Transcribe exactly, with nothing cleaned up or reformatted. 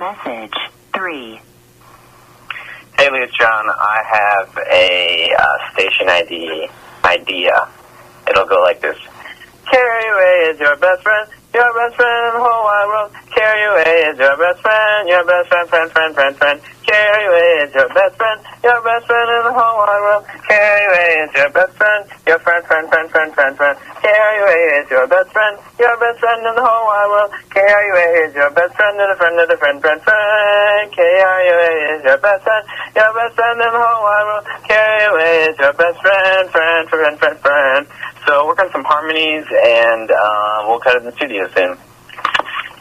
Message three. Hey, Lee, it's John. I have a uh, station I D idea. It'll go like this. Carrie Ray is your best friend, your best friend in the whole wide world. Carrie Ray is your best friend, your best friend, friend, friend, friend, friend. Carrie Ray is your best friend, your best friend in the whole wide world. Carrie Ray is your best friend, your friend, friend, friend, friend, friend, friend. Carrie Ray is your best friend, your best friend in the whole wide world. Carrie Ray is your best friend and a friend and a friend, friend, friend. Carrie Ray is your best friend, your best friend in the whole wide world. Carrie Ray is your best friend, friend, friend, friend, friend. So work on some harmonies, and uh, we'll cut it in the studio soon.